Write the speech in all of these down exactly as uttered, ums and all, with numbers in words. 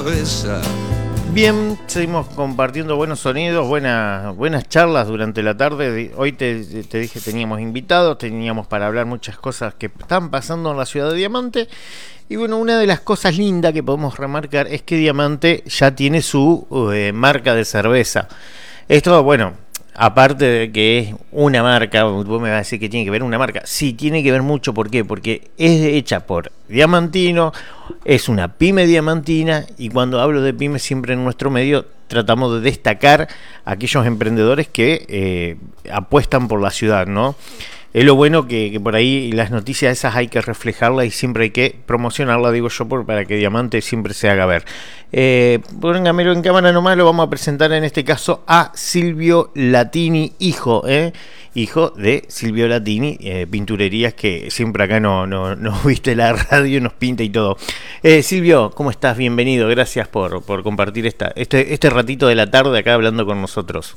Bien, seguimos compartiendo buenos sonidos, buenas, buenas charlas durante la tarde. Hoy te, te dije teníamos invitados, teníamos para hablar muchas cosas que están pasando en la ciudad de Diamante. Y bueno, una de las cosas lindas que podemos remarcar es que Diamante ya tiene su eh, marca de cerveza. Esto, bueno, aparte de que es una marca, vos me vas a decir que tiene que ver una marca. Sí, tiene que ver mucho. ¿Por qué? Porque es hecha por diamantino, es una pyme diamantina, y cuando hablo de pyme siempre en nuestro medio tratamos de destacar a aquellos emprendedores que eh, apuestan por la ciudad, ¿no? Es lo bueno que, que por ahí las noticias esas hay que reflejarlas y siempre hay que promocionarlas, digo yo, por, para que Diamante siempre se haga ver. Eh, póngamelo en cámara nomás, lo vamos a presentar en este caso a Silvio Latini, hijo, ¿eh? hijo de Silvio Latini, eh, Pinturerías, que siempre acá nos no, no viste la radio, nos pinta y todo. Eh, Silvio, ¿cómo estás? Bienvenido, gracias por, por compartir esta, este, este ratito de la tarde acá hablando con nosotros.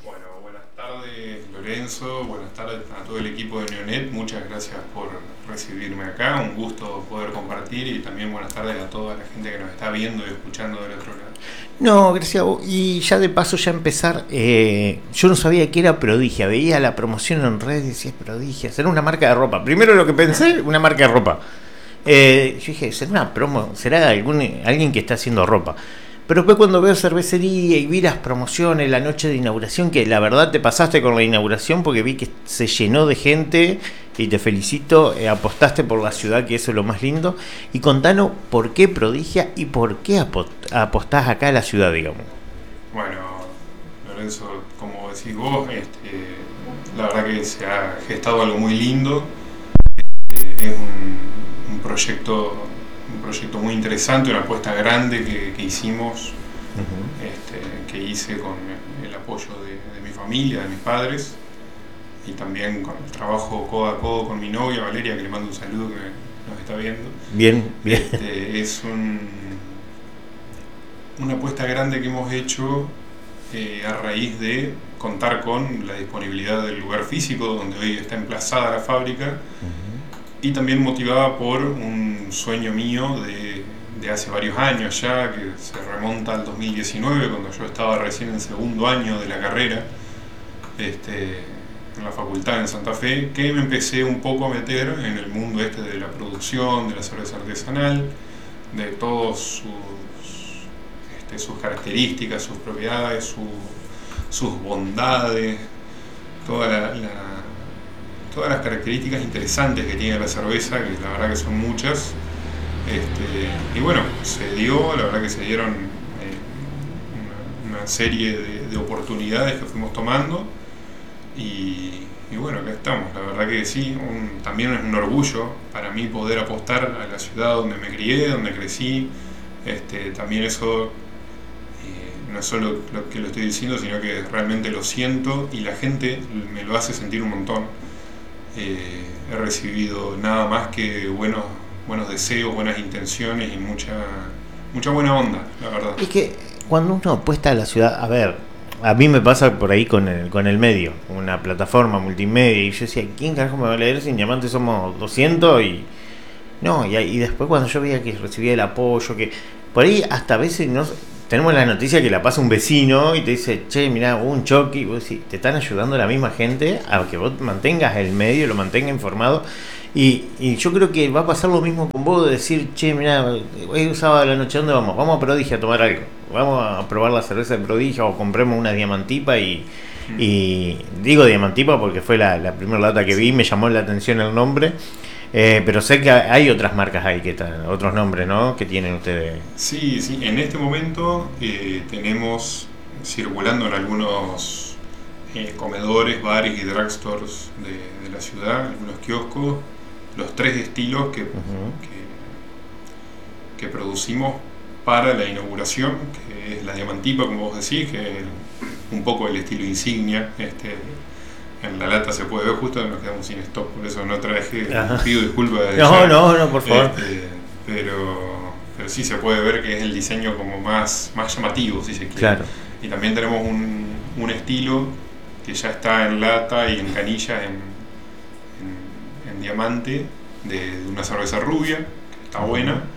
Lorenzo, buenas tardes a todo el equipo de Neonet, muchas gracias por recibirme acá, un gusto poder compartir, y también buenas tardes a toda la gente que nos está viendo y escuchando del otro lado. No, gracias a vos. Y ya de paso ya empezar, eh, yo no sabía que era Prodigia, veía la promoción en redes y decía Prodigia, será una marca de ropa. Primero lo que pensé, una marca de ropa. Eh, yo dije, será una promo, será algún, alguien que está haciendo ropa. Pero después cuando veo cervecería y vi las promociones, la noche de inauguración, que la verdad te pasaste con la inauguración porque vi que se llenó de gente y te felicito, eh, apostaste por la ciudad, que eso es lo más lindo. Y contanos por qué Prodigia y por qué apostás acá a la ciudad, digamos. Bueno, Lorenzo, como decís vos, este, la verdad que se ha gestado algo muy lindo. Eh, es un, un proyecto... un proyecto muy interesante, una apuesta grande que, que hicimos, uh-huh. este, que hice con el apoyo de, de mi familia, de mis padres, y también con el trabajo codo a codo con mi novia Valeria, que le mando un saludo, que nos está viendo. Bien, bien. Este, es un, una apuesta grande que hemos hecho eh, a raíz de contar con la disponibilidad del lugar físico donde hoy está emplazada la fábrica, uh-huh. Y también motivada por un sueño mío de, de hace varios años ya, que se remonta al dos mil diecinueve, cuando yo estaba recién en segundo año de la carrera, este, en la facultad en Santa Fe, que me empecé un poco a meter en el mundo este de la producción, de la cerveza artesanal, de todas sus, este, sus características, sus propiedades, su, sus bondades, toda la... la todas las características interesantes que tiene la cerveza, que la verdad que son muchas. Este, y bueno, se dio, la verdad que se dieron eh, una, una serie de, de oportunidades que fuimos tomando, y, y bueno, acá estamos. La verdad que sí, un, también es un orgullo para mí poder apostar a la ciudad donde me crié, donde crecí. Este, también eso eh, no es solo lo que lo estoy diciendo, sino que realmente lo siento, y la gente me lo hace sentir un montón. Eh, he recibido nada más que buenos, buenos deseos, buenas intenciones y mucha, mucha buena onda, la verdad. Es que cuando uno apuesta a la ciudad, a ver, a mí me pasa por ahí con el, con el medio, una plataforma multimedia, y yo decía, ¿quién carajo me va a leer? Si en Diamante somos doscientos, y no, y, y después cuando yo veía que recibía el apoyo, que por ahí hasta a veces no... Tenemos la noticia que la pasa un vecino y te dice, che, mirá, hubo un choque, y vos decís, te están ayudando la misma gente a que vos mantengas el medio, lo mantengas informado, y, y yo creo que va a pasar lo mismo con vos, de decir, che, mirá, hoy sábado de la noche, ¿dónde vamos? Vamos a Prodigia a tomar algo, vamos a probar la cerveza de Prodigia, o compremos una Diamantipa, y, mm. y digo Diamantipa porque fue la, la primera lata que vi, me llamó la atención el nombre. Eh, pero sé que hay otras marcas ahí, que están, otros nombres, ¿no?, que tienen ustedes. Sí, sí, en este momento eh, tenemos circulando en algunos eh, comedores, bares y drugstores de, de la ciudad, algunos kioscos, los tres estilos que, uh-huh. que, que producimos para la inauguración, que es la Diamantipa, como vos decís, que es un poco el estilo insignia. Este, en la lata se puede ver, justo nos quedamos sin stock, por eso no traje, Ajá. pido disculpas. No, ya, no, no, por favor. Este, pero, pero sí se puede ver que es el diseño como más, más llamativo, si se quiere. Claro. Y también tenemos un, un estilo que ya está en lata y en canilla, en, en, en diamante, de, de una cerveza rubia, que está buena.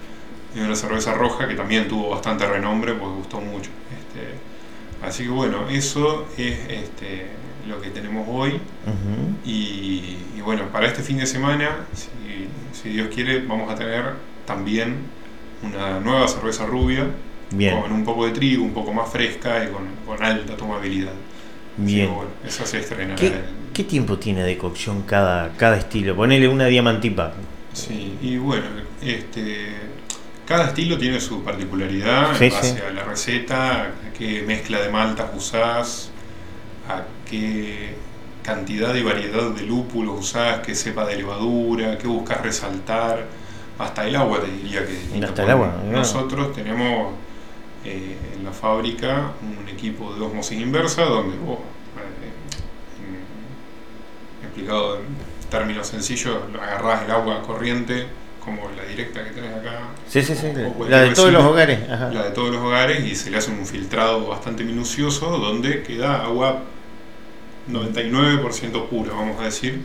y una cerveza roja que también tuvo bastante renombre porque gustó mucho. Este, así que bueno, eso es este, lo que tenemos hoy. Uh-huh. y, y bueno, para este fin de semana, si, si Dios quiere, vamos a tener también una nueva cerveza rubia. Bien. Con un poco de trigo, un poco más fresca y con, con alta tomabilidad. Bien. Sí, bueno, eso se estrenará. ¿Qué, el... ¿Qué tiempo tiene de cocción cada, cada estilo? Ponele una diamantipa. Sí, y bueno, este, cada estilo tiene su particularidad sí, en base sí. a la receta, a qué mezcla de maltas usás, a qué cantidad y variedad de lúpulos usás, qué cepa de levadura, qué buscas resaltar, hasta el agua te diría que... Hasta el agua. Nosotros tenemos eh, en la fábrica un equipo de ósmosis inversa donde vos, eh, explicado en términos sencillos, agarrás el agua corriente, como la directa que tenés acá. Sí, sí, sí. O, o la de todos vecina, los hogares. Ajá. La de todos los hogares, y se le hace un filtrado bastante minucioso donde queda agua noventa y nueve por ciento pura, vamos a decir.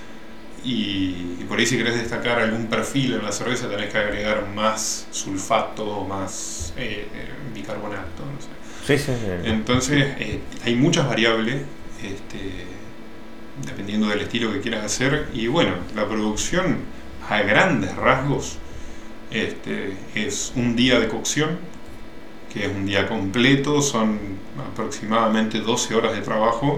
Y, y por ahí, si querés destacar algún perfil en la cerveza, tenés que agregar más sulfato, más eh, eh, bicarbonato, no sé. Sí, sí, sí. Entonces, eh, hay muchas variables, este, dependiendo del estilo que quieras hacer. Y bueno, la producción a grandes rasgos este, es un día de cocción, que es un día completo, son aproximadamente doce horas de trabajo.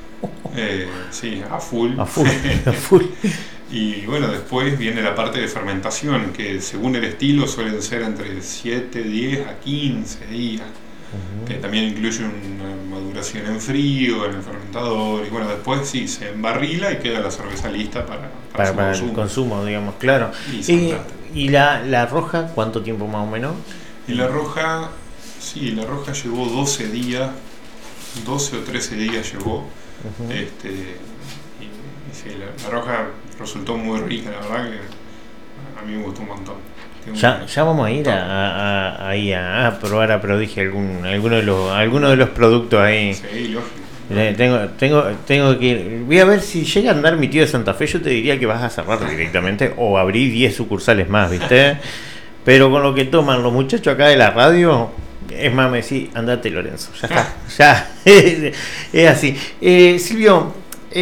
Eh, sí, a full. A full, a full. Y bueno, después viene la parte de fermentación, que según el estilo suelen ser entre siete, diez a quince días, uh-huh. que también incluye una maduración en frío, en el fermentador, y bueno, después sí, se embarrila y queda la cerveza lista para, para, para, para consumo. el consumo, digamos, claro. Y, y, y la, la roja, ¿cuánto tiempo más o menos? Y la roja, sí, la roja llevó doce días, doce o trece días llevó. Uh-huh. este, y, y sí, la, la roja resultó muy rica, la verdad que a mí me gustó un montón. Ya, ya vamos a ir a, a, a, a, a probar a Prodigia algún, alguno de los alguno de los productos ahí. Sí, lógico. Tengo, tengo, tengo que ir. Voy a ver si llega a andar mi tío de Santa Fe. Yo te diría que vas a cerrar directamente o abrir diez sucursales más, ¿viste? Pero con lo que toman los muchachos acá de la radio, es más, me decís, andate Lorenzo, ya está, ya, es así. Eh, Silvio,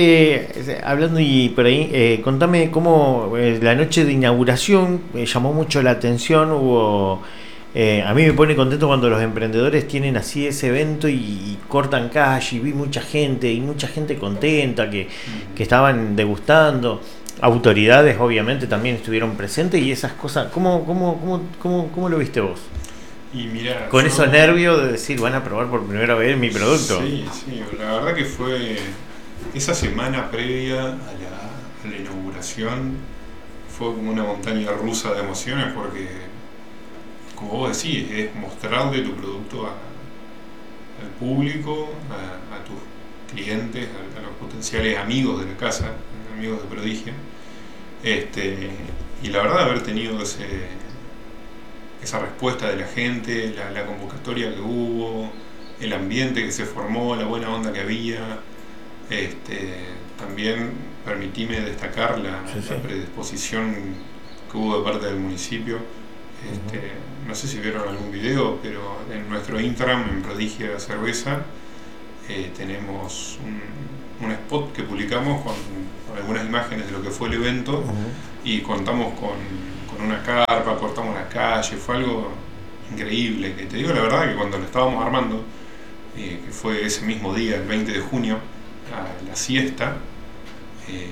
eh, hablando y por ahí, eh, contame cómo eh, la noche de inauguración eh, llamó mucho la atención, hubo... Eh, a mí me pone contento cuando los emprendedores tienen así ese evento y, y cortan calle, y vi mucha gente, y mucha gente contenta que, que estaban degustando. Autoridades obviamente también estuvieron presentes y esas cosas. ¿Cómo, cómo, cómo, cómo, cómo lo viste vos? Y mirá, con yo... esos nervios de decir, van a probar por primera vez mi producto. Sí, sí, la verdad que fue esa semana previa a la, a la inauguración, fue como una montaña rusa de emociones porque, como vos decís, es mostrarle tu producto a, al público, a, a tus clientes, a, a los potenciales amigos de la casa, amigos de Prodigia. Este, y la verdad, haber tenido ese, esa respuesta de la gente, la, la convocatoria que hubo, el ambiente que se formó, la buena onda que había, este, también permitíme destacar la, sí, sí. la predisposición que hubo de parte del municipio. Este, uh-huh. No sé si vieron algún video, pero en nuestro Instagram, en Prodigia Cerveza, eh, tenemos un, un spot que publicamos con, con algunas imágenes de lo que fue el evento, uh-huh. y contamos con, con una carpa, cortamos la calle, fue algo increíble, que te digo la verdad que cuando lo estábamos armando, eh, que fue ese mismo día, el veinte de junio, a la siesta, eh,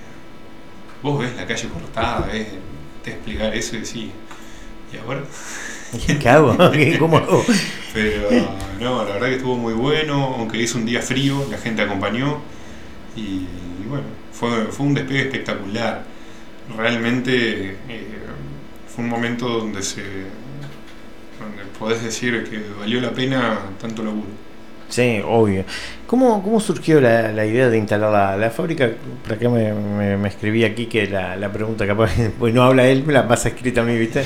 vos ves la calle cortada, ves te explicar eso y decís, ¿y ahora? ¿Qué hago? ¿Cómo hago? Pero no, la verdad que estuvo muy bueno, aunque hizo un día frío, la gente acompañó y, y bueno, fue, fue un despegue espectacular. Realmente eh, fue un momento donde se donde podés decir que valió la pena tanto laburo. Sí, obvio. ¿Cómo, cómo surgió la, la idea de instalar la, la fábrica? Por acá me, me, me escribí aquí que la, la pregunta capaz, pues no habla él, me la pasa escrita a mí, ¿viste?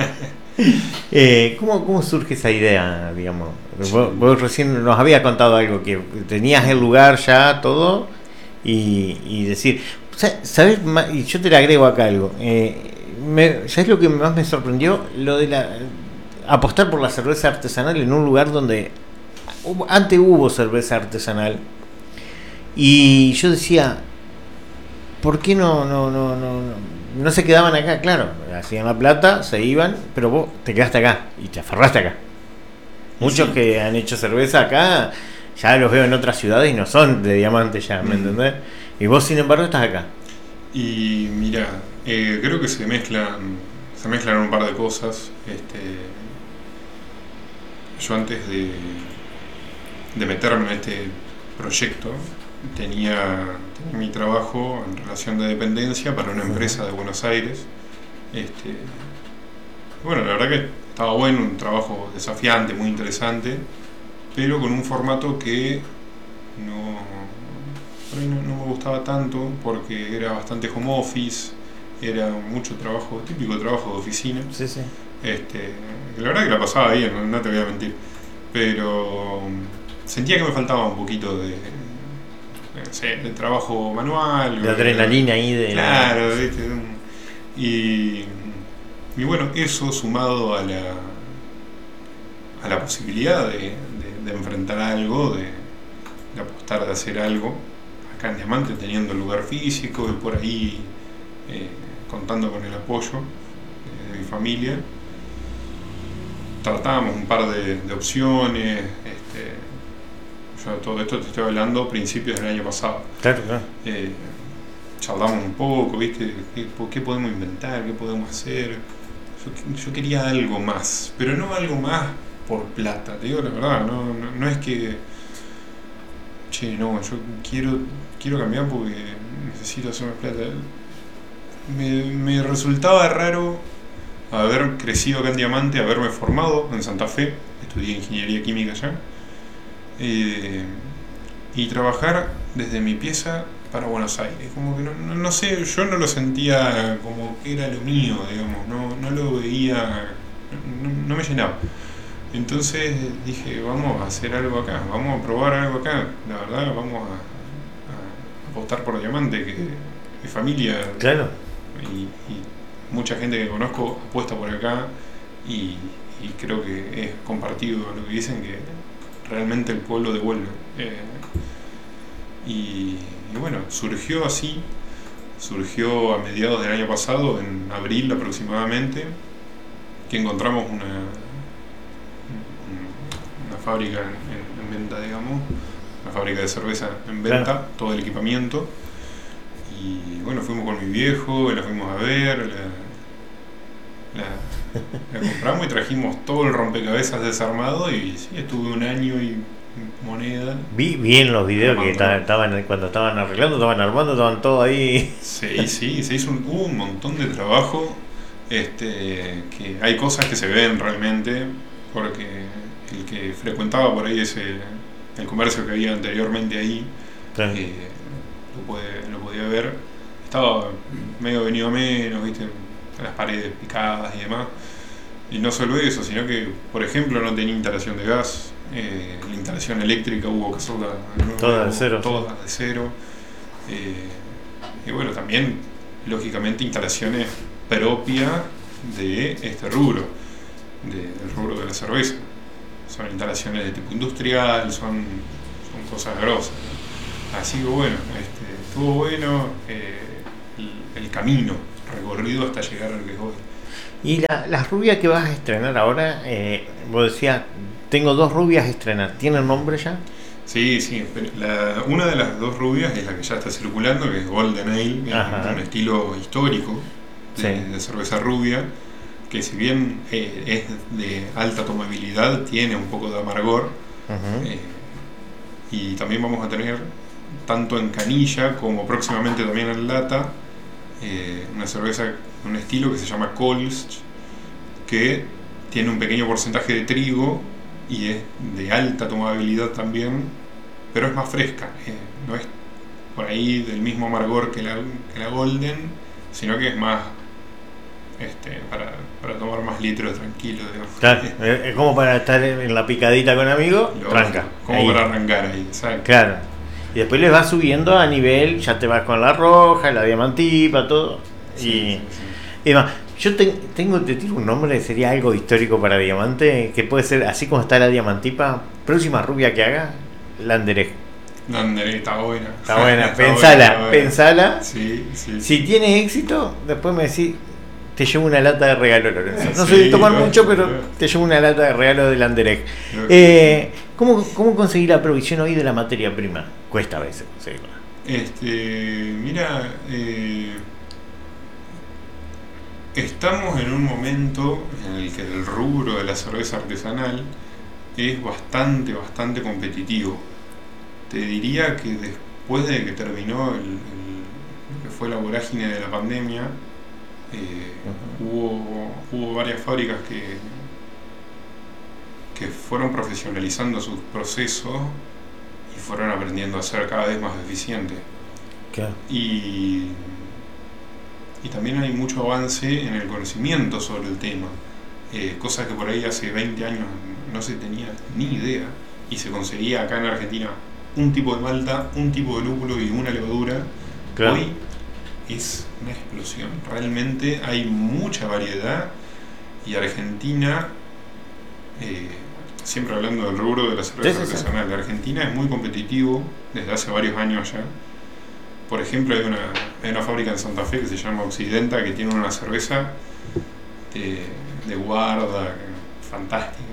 eh, ¿cómo, ¿Cómo surge esa idea, digamos? Sí. Vos, vos recién nos había contado algo, que tenías el lugar ya, todo, y, y decir, ¿sabes? Y yo te le agrego acá algo. Eh, me, ¿sabes lo que más me sorprendió? Lo de la apostar por la cerveza artesanal en un lugar donde hubo, antes hubo cerveza artesanal. Y yo decía, ¿por qué no, no, no, no, no, no se quedaban acá? Claro, hacían la plata, se iban, pero vos te quedaste acá y te aferraste acá. Muchos sí. que han hecho cerveza acá, ya los veo en otras ciudades y no son de Diamante ya, ¿me mm. entendés? Y vos, sin embargo, estás acá. Y mira, eh, creo que se mezclan, se mezclan un par de cosas. Este, yo antes de, de meterme en este proyecto, tenía, tenía mi trabajo en relación de dependencia para una empresa de Buenos Aires. Este, bueno, la verdad que estaba bueno, un trabajo desafiante, muy interesante, pero con un formato que no, por ahí no, no me gustaba tanto, porque era bastante home office, era mucho trabajo, típico trabajo de oficina. Sí, sí. Este, la verdad que la pasaba bien, no, no te voy a mentir, pero sentía que me faltaba un poquito de, no sé, de trabajo manual, de adrenalina ahí de claro, la... ¿viste? y y bueno, eso sumado a la a la posibilidad de, de, de enfrentar algo, de, de apostar, de hacer algo acá en Diamante, teniendo el lugar físico y por ahí eh, contando con el apoyo de, de mi familia, tratábamos un par de, de opciones. Este, yo todo esto te estoy hablando principios del año pasado. Claro, claro. Eh, charlamos un poco, ¿viste? ¿Qué, ¿Qué podemos inventar? ¿Qué podemos hacer? Yo, yo quería algo más, pero no algo más por plata, te digo la verdad, no, no, no es que, che, no, yo quiero, quiero cambiar porque necesito hacer más plata. Me, me resultaba raro haber crecido acá en Diamante, haberme formado en Santa Fe, estudié ingeniería química allá, eh, y trabajar desde mi pieza para Buenos Aires. Como que no, no, no sé, yo no lo sentía como que era lo mío, digamos, no, no lo veía, no, no me llenaba. Entonces dije, vamos a hacer algo acá, vamos a probar algo acá, la verdad, vamos a, a apostar por Diamante, que mi familia, claro, y, y mucha gente que conozco apuesta por acá, y, y creo que es compartido lo que dicen, que realmente el pueblo devuelve. Eh, y, y bueno, surgió así, surgió a mediados del año pasado, en abril aproximadamente, que encontramos una fábrica en, en, en venta, digamos, una fábrica de cerveza en venta, claro, todo el equipamiento, y bueno, fuimos con mi viejo, la fuimos a ver, la, la, la compramos y trajimos todo el rompecabezas desarmado, y sí, estuve un año y moneda. Vi, vi en los videos que estaban, cuando estaban arreglando, estaban armando, estaban todos ahí. Sí, sí, se hizo un, hubo un montón de trabajo, este, que hay cosas que se ven realmente, porque el que frecuentaba por ahí ese el comercio que había anteriormente ahí, sí, eh, lo, puede, lo podía ver, estaba medio venido a menos, ¿viste? Las paredes picadas y demás, y no solo eso, sino que por ejemplo no tenía instalación de gas, eh, la instalación eléctrica hubo que hacerla toda de cero, toda de cero, eh, y bueno, también lógicamente instalaciones propias de este rubro, de, del rubro de la cerveza. Son instalaciones de tipo industrial, son, son cosas grosas, ¿no? Así que bueno, este, estuvo bueno eh, el, el camino recorrido hasta llegar al que es hoy. Y la, las rubias que vas a estrenar ahora, eh, vos decías, tengo dos rubias a estrenar, ¿tienen nombre ya? Sí, sí, la, una de las dos rubias es la que ya está circulando, que es Golden Ale, que es un estilo histórico de, sí, de cerveza rubia, que si bien eh, es de alta tomabilidad, tiene un poco de amargor, uh-huh, eh, y también vamos a tener, tanto en canilla como próximamente también en lata, eh, una cerveza, un estilo que se llama Kolsch, que tiene un pequeño porcentaje de trigo y es de alta tomabilidad también, pero es más fresca, eh, no es por ahí del mismo amargor que la, que la Golden, sino que es más Este, para, para tomar más litros tranquilo, digamos. Claro, es como para estar en la picadita con amigos, tranca. Como ahí, para arrancar ahí, ¿sabes? Claro. Y después les vas subiendo a nivel, ya te vas con la roja, la diamantipa, todo. Sí, y, sí, sí. y demás. Yo te, tengo, te tiro un nombre, sería algo histórico para Diamante, que puede ser, así como está la Diamantipa, próxima rubia que haga, Landerej. Landerej está buena. Está buena, Está pensala, buena, está buena. pensala. Sí, sí. Si tiene éxito, después me decís, te llevo una lata de regalo, Lorenzo. No Sí, soy de tomar bueno, mucho, pero bueno. te llevo una lata de regalo de Landerej. Bueno. Eh, ¿cómo, ¿Cómo conseguir la provisión hoy de la materia prima? Cuesta a veces conseguirla. Este, mira, eh, estamos en un momento en el que el rubro de la cerveza artesanal es bastante, bastante competitivo. Te diría que después de que terminó el, el, lo que fue la vorágine de la pandemia, eh, uh-huh. hubo, hubo varias fábricas que, que fueron profesionalizando sus procesos y fueron aprendiendo a ser cada vez más eficientes. Claro. Y, y también hay mucho avance en el conocimiento sobre el tema, eh, cosas que por ahí hace veinte años no se tenía ni idea y se conseguía acá en Argentina un tipo de malta, un tipo de lúpulo y una levadura. Claro. Hoy es una explosión, realmente hay mucha variedad y Argentina, eh, siempre hablando del rubro de la cerveza sí, artesanal, sí. Argentina es muy competitivo desde hace varios años ya. Por ejemplo, hay una, hay una fábrica en Santa Fe que se llama Occidenta, que tiene una cerveza de, de guarda fantástica,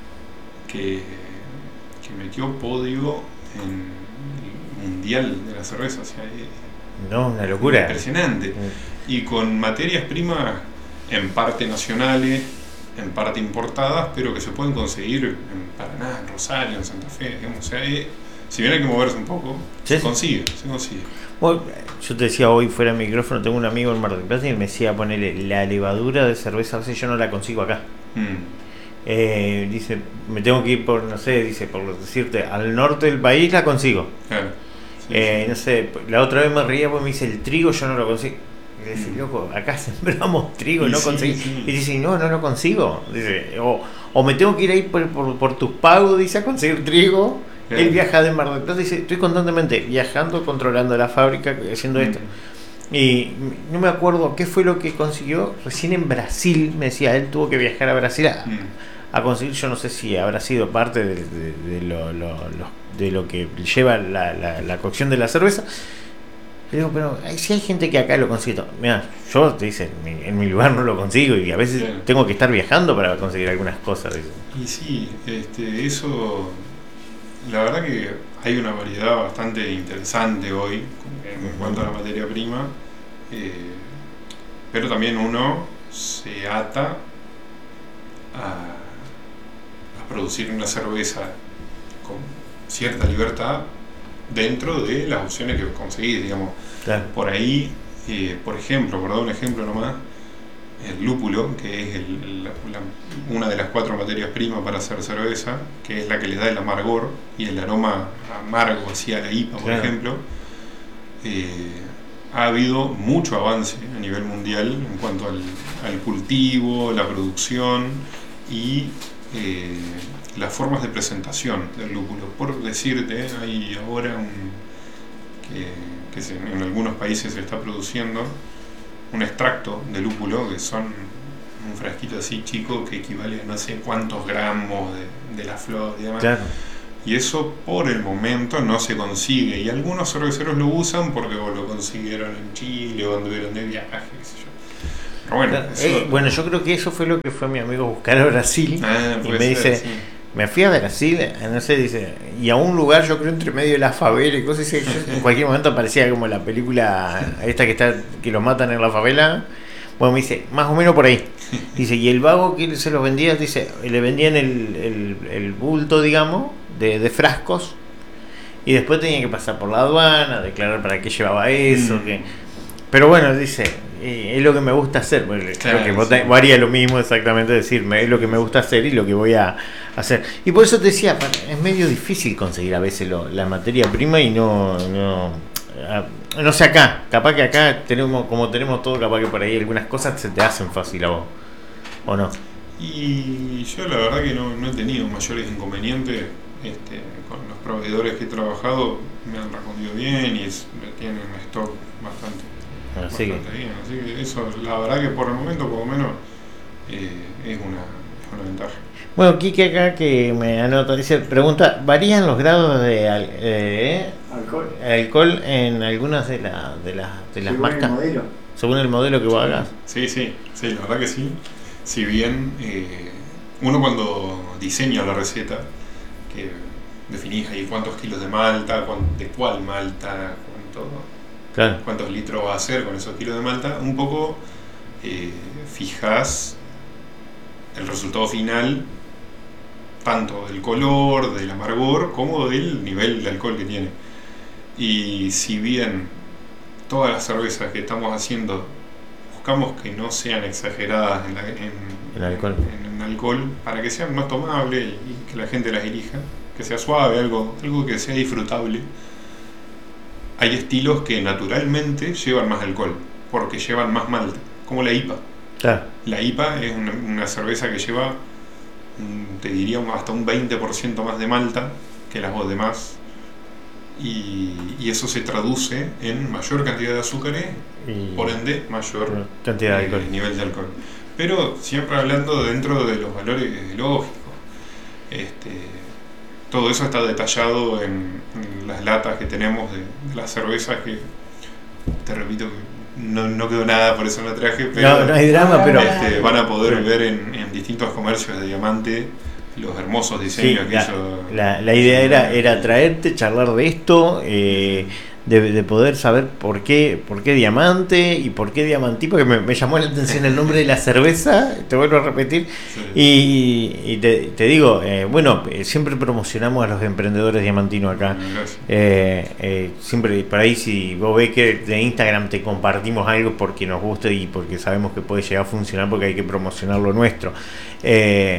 que, que metió podio en el mundial de la cerveza. O sea, no, una locura. Impresionante. Mm. Y con materias primas en parte nacionales, en parte importadas, pero que se pueden conseguir en Paraná, en Rosario, en Santa Fe. Digamos. O sea, eh, si bien hay que moverse un poco, ¿sí? se consigue, se consigue. Bueno, yo te decía hoy fuera del micrófono, tengo un amigo en Mar del Plata y me decía ponerle la levadura de cerveza, a veces yo no la consigo acá. Mm. Eh, dice, me tengo que ir por, no sé, dice, por decirte, al norte del país la consigo. Claro. Sí, eh, sí. No sé, la otra vez me reía porque me dice, el trigo yo no lo consigo. Y dice, mm. loco, acá sembramos trigo y no sí, conseguí. Sí. Y dice, no, no lo consigo. Dice, o, o me tengo que ir ahí por, por, por tus pagos, dice, a conseguir trigo. Claro. Él viaja de Mar del Plata y dice, estoy constantemente viajando, controlando la fábrica, haciendo mm. esto. Y no me acuerdo qué fue lo que consiguió. Recién en Brasil, me decía, él tuvo que viajar a Brasil a, mm. a conseguir, yo no sé si habrá sido parte de, de, de, lo, lo, lo, de lo que lleva la, la, la cocción de la cerveza. Le digo, pero si hay gente que acá lo consigue. Mira, yo te dice, en mi, en mi lugar no lo consigo y a veces claro. tengo que estar viajando para conseguir algunas cosas. Dice. Y sí, este, eso, la verdad que hay una variedad bastante interesante hoy en uh-huh. cuanto a la materia prima, eh, pero también uno se ata a, a producir una cerveza con cierta libertad dentro de las opciones que conseguís, digamos. Claro. Por ahí, eh, por ejemplo, por dar un ejemplo nomás, el lúpulo, que es el, el, la, una de las cuatro materias primas para hacer cerveza, que es la que le da el amargor y el aroma amargo hacia la I P A, por claro. ejemplo, eh, ha habido mucho avance a nivel mundial en cuanto al, al cultivo, la producción y eh, las formas de presentación del lúpulo. Por decirte, hay ahora un, que, que se, en algunos países se está produciendo un extracto de lúpulo, que son un frasquito así chico que equivale a no sé cuántos gramos de, de la flor y demás. Claro. Y eso por el momento no se consigue. Y algunos cerveceros lo usan porque o lo consiguieron en Chile o anduvieron de viaje, qué sé yo. Pero bueno, claro. eso... eh, bueno, yo creo que eso fue lo que fue mi amigo buscar a Brasil. Ah, y me ser, dice... sí. Me fui a Brasil, no sé, dice, y a un lugar, yo creo, entre medio de la favela y cosas así. En cualquier momento parecía como la película esta que está que los matan en la favela. Bueno, me dice, más o menos por ahí. Dice, y el vago que se los vendía, dice, le vendían el, el, el bulto, digamos, de, de frascos, y después tenía que pasar por la aduana, declarar para qué llevaba eso. Mm. que Pero bueno, dice, es lo que me gusta hacer. Porque claro, creo que sí. vos haría lo mismo exactamente, decirme, es lo que me gusta hacer y lo que voy a hacer. Y por eso te decía, es medio difícil conseguir a veces lo, la materia prima y no, no, no sé acá, capaz que acá tenemos, como tenemos todo, capaz que por ahí algunas cosas se te hacen fácil a vos, ¿o no? Y yo la verdad que no, no he tenido mayores inconvenientes, este, con los proveedores que he trabajado me han respondido bien y es, tienen un stock bastante Así bastante que... bien. Así que eso, la verdad que por el momento, por lo menos, eh, es, una, es una ventaja. Bueno, Quique acá que me anota, dice, pregunta, ¿varían los grados de al- eh, Alcohol. alcohol en algunas de, la, de, la, de las Según marcas? el modelo. Según el modelo que vos hagas. Sí, sí, sí, la verdad que sí. Si bien eh, uno cuando diseña la receta, que definís ahí cuántos kilos de malta, cuán- de cuál malta, cuánto, Claro. cuántos litros va a hacer con esos kilos de malta, un poco eh, fijas el resultado final, tanto del color, del amargor, como del nivel de alcohol que tiene. Y si bien todas las cervezas que estamos haciendo buscamos que no sean exageradas en, la- en, El alcohol. en- en alcohol, para que sean más tomables y que la gente las elija, que sea suave, algo, algo que sea disfrutable, hay estilos que naturalmente llevan más alcohol, porque llevan más malta, como la I P A. Claro. La I P A es una, una cerveza que lleva, mm, te diría, un- hasta un veinte por ciento más de malta que las demás, y, y eso se traduce en mayor cantidad de azúcares, Y por ende mayor cantidad de eh, alcohol. nivel de alcohol. Pero siempre hablando dentro de los valores lógicos. Este, todo eso está detallado en, en las latas que tenemos de, de las cervezas, que te repito que no, no quedó nada, por eso no traje, pero No, no hay drama, pero... este, van a poder pero- ver en, en distintos comercios de Diamante los hermosos Sí, diseños que la, hizo. la, la idea era, era traerte, charlar de esto, eh, de, de poder saber por qué, por qué Diamante y por qué Diamantí, porque me, me llamó la atención el nombre de la cerveza, te vuelvo a repetir, Sí. y, y te, te digo, eh, bueno, eh, siempre promocionamos a los emprendedores diamantinos acá. Gracias. Eh, eh, siempre por ahí, si vos ves que de Instagram te compartimos algo porque nos gusta y porque sabemos que puede llegar a funcionar, porque hay que promocionar lo nuestro. Eh,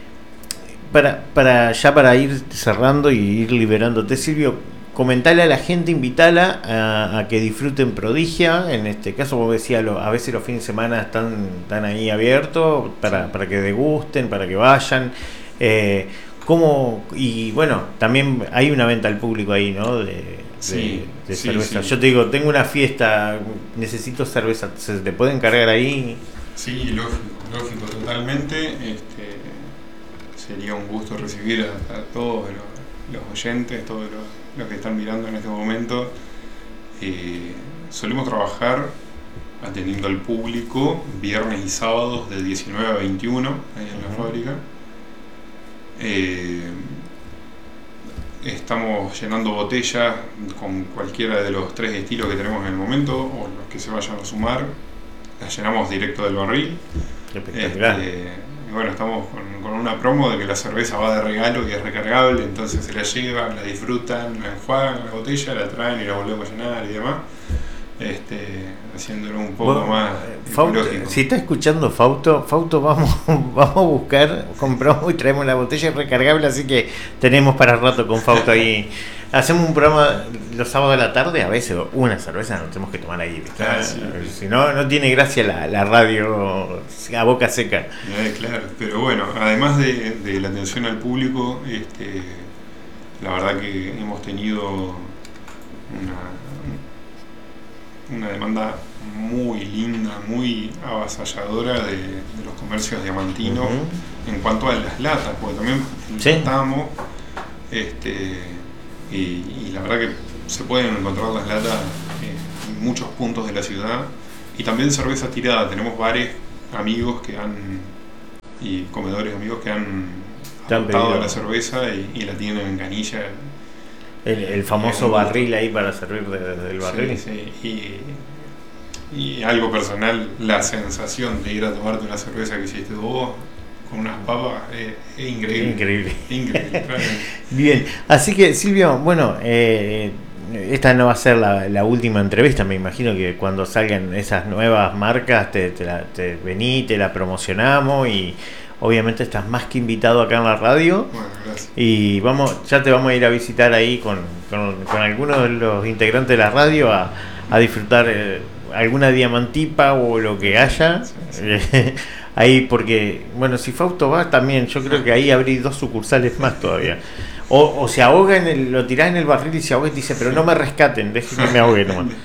para, para ya para ir cerrando y ir liberándote, Silvio, comentale a la gente, invitala a, a que disfruten Prodigia. En este caso, vos decías, lo, a veces los fines de semana están, están ahí abiertos para, para que degusten, para que vayan. Eh, ¿cómo? Y bueno, también hay una venta al público ahí, ¿no? De, de, Sí, de sí, cerveza. sí. Yo te digo, tengo una fiesta, necesito cerveza, ¿se te pueden cargar ahí? Sí, lógico, lógico, totalmente. Este, sería un gusto recibir a, a todos los, los oyentes, todos los, los que están mirando en este momento. Eh, solemos trabajar atendiendo al público viernes y sábados de diecinueve a veintiuno ahí en la Ujú. fábrica. Eh, estamos llenando botellas con cualquiera de los tres estilos que tenemos en el momento, o los que se vayan a sumar. Las llenamos directo del barril. Espectacular. Este, y bueno, estamos con, con una promo de que la cerveza va de regalo y es recargable, entonces se la llevan, la disfrutan, la enjuagan la botella, la traen y la volvemos a llenar y demás. Este, haciéndolo un poco Bueno, más eh, Fausto, ecológico. si está escuchando Fausto, Fausto vamos, vamos a buscar, compramos y traemos la botella recargable, así que tenemos para rato con Fausto ahí. Hacemos un programa los sábados de la tarde, a veces una cerveza nos tenemos que tomar ahí, ¿viste? Ah, sí. Si no, no tiene gracia la, la radio a boca seca. Eh, claro, pero bueno, además de, de la atención al público, este, la verdad que hemos tenido una, una demanda muy linda, muy avasalladora de, de los comercios diamantinos. Ujú. En cuanto a las latas, porque también Sí. estamos, este, y, y la verdad que se pueden encontrar las latas eh, en muchos puntos de la ciudad, y también cerveza tirada. Tenemos bares amigos que han, y comedores amigos que han Te han adoptado pedido. la cerveza y, y la tienen en canilla. El, el famoso Eh, barril ahí para servir de- del barril. Sí, sí. Y, y algo personal, la sensación de ir a tomarte una cerveza que hiciste vos con unas papas es, es increíble. Increíble. Increíble, realmente. Bien, así que Silvio, bueno, eh, esta no va a ser la, la última entrevista, me imagino que cuando salgan esas nuevas marcas te, te, la, te vení, te la promocionamos y obviamente estás más que invitado acá en la radio. Bueno, gracias. Y vamos, ya te vamos a ir a visitar ahí con, con, con algunos de los integrantes de la radio a, a disfrutar eh, alguna diamantipa o lo que haya. Sí, sí. Eh, ahí porque, bueno, si Fausto va también, yo creo que ahí abrí dos sucursales más todavía. O, o se ahoga, en el, lo tirás en el barril y se ahoga y te dice, pero no me rescaten, dejen que me ahogue nomás.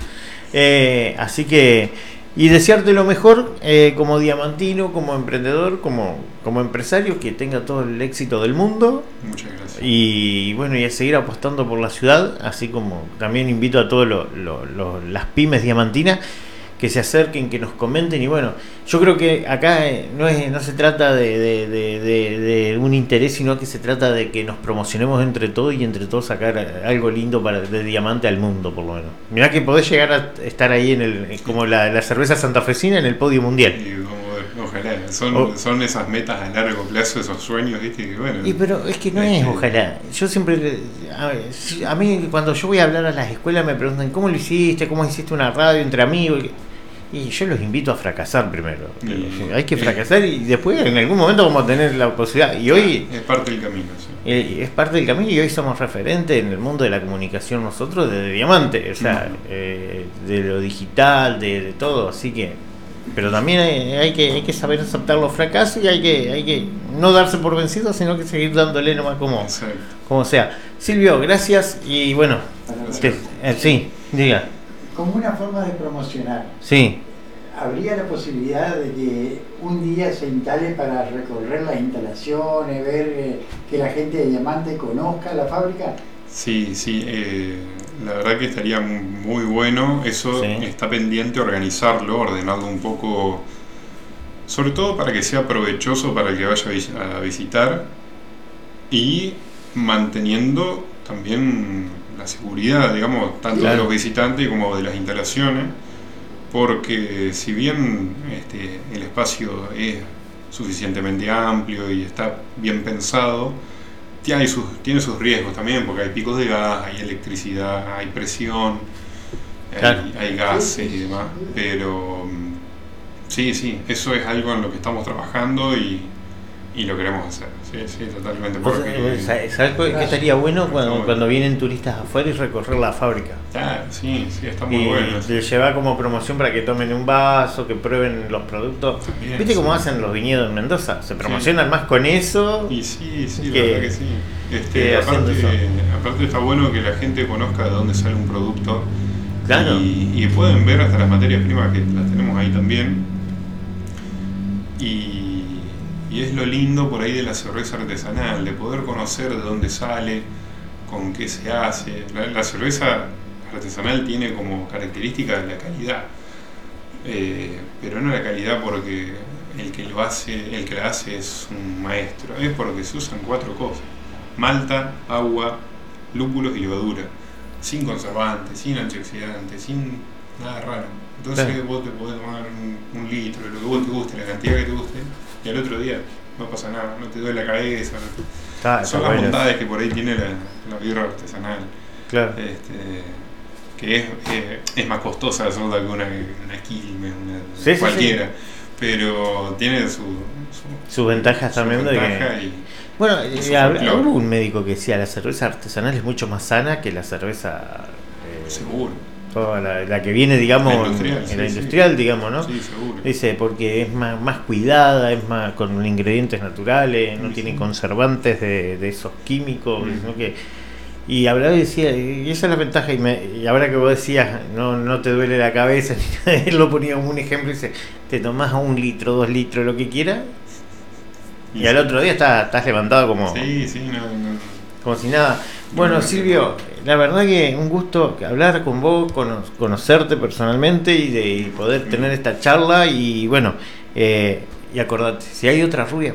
Eh, así que, y desearte lo mejor eh, como diamantino, como emprendedor, como, como empresario, que tenga todo el éxito del mundo. Muchas gracias. Y bueno, y a seguir apostando por la ciudad, así como también invito a todas lo, lo, lo, las pymes diamantinas que se acerquen, que nos comenten. Y bueno, yo creo que acá eh, no es no se trata de, de, de, de, de un interés, sino que se trata de que nos promocionemos entre todos y entre todos sacar algo lindo para de diamante al mundo, por lo menos. Mirá que podés llegar a estar ahí en el como la, la cerveza santafesina en el podio mundial. Y como, ojalá, son, o, son esas metas a largo plazo, esos sueños, ¿viste? Que bueno. Y pero es que no es, es que, ojalá. Yo siempre, a, a mí cuando yo voy a hablar a las escuelas me preguntan, ¿cómo lo hiciste? ¿Cómo hiciste una radio entre amigos? Y yo los invito a fracasar primero. Y, hay que fracasar y después en algún momento vamos a tener la posibilidad. Y hoy es parte del camino. Sí. Eh, es parte del camino y hoy somos referentes en el mundo de la comunicación nosotros de, de diamante, o sea, uh-huh. eh, de lo digital, de, de todo. Así que, pero también hay, hay que hay que saber aceptar los fracasos y hay que hay que no darse por vencido, sino que seguir dándole nomás como, como sea. Silvio, gracias y bueno, te, eh, sí, diga. Como una forma de promocionar. Sí. ¿Habría la posibilidad de que un día se instale para recorrer las instalaciones, ver eh, que la gente de Diamante conozca la fábrica? Sí, sí. Eh, la verdad que estaría muy bueno. Eso sí. Está pendiente organizarlo, ordenarlo un poco, sobre todo para que sea provechoso para el que vaya a visitar y manteniendo también la seguridad, digamos, tanto claro. de los visitantes como de las instalaciones, porque si bien este, el espacio es suficientemente amplio y está bien pensado, tiene sus, tiene sus riesgos también, porque hay picos de gas, hay electricidad, hay presión, claro. hay, hay gases y demás, pero sí, sí, eso es algo en lo que estamos trabajando y Y lo queremos hacer, sí, sí, totalmente. Porque, ¿sabes qué estaría bueno cuando, bueno. cuando vienen turistas afuera y recorrer la fábrica? Claro, sí, sí, está muy y bueno. Y llevar como promoción para que tomen un vaso, que prueben los productos. También, ¿viste sí. cómo hacen los viñedos en Mendoza? Se promocionan sí. más con eso. Y sí, sí, que, la verdad que sí. Este, aparte, aparte está bueno que la gente conozca de dónde sale un producto. Claro. Y, y pueden ver hasta las materias primas que las tenemos ahí también. Y Y es lo lindo por ahí de la cerveza artesanal, de poder conocer de dónde sale, con qué se hace. La, la cerveza artesanal tiene como característica la calidad, eh, pero no la calidad porque el que lo hace, el que la hace es un maestro, es porque se usan cuatro cosas: malta, agua, lúpulos y levadura, sin conservantes, sin antioxidantes, sin nada raro. Entonces sí. vos te podés tomar un, un litro de lo que vos te guste, la cantidad que te guste, y al otro día no pasa nada, no te duele la cabeza. No te... Está, son las bondades que por ahí tiene la, la birra artesanal. Claro. Este, que es, eh, es más costosa la soda que una, una Quilmes, una sí, cualquiera. Sí, sí. Pero tiene su, su, sus ventajas su también. Ventaja de que... y, bueno, y hubo un médico que decía la cerveza artesanal es mucho más sana que la cerveza. Eh, seguro. Toda la, la que viene, digamos, la industrial, en, sí, la industrial sí. digamos, ¿no? Sí, seguro. Dice, porque es más, más cuidada, es más con ingredientes naturales, sí, no sí. tiene conservantes de, de esos químicos, mm. ¿no? que, y hablaba y decía, y esa es la ventaja, y, me, y ahora que vos decías, no, no te duele la cabeza, él lo ponía como un ejemplo, y dice, te tomás un litro, dos litros, lo que quieras, y, y al sí. otro día estás, estás levantado como... Sí, sí, no, no. Como si nada. Bueno, Silvio, la verdad que un gusto hablar con vos, conocerte personalmente y de y poder tener esta charla y bueno, eh, y acordate, si hay otra rubia,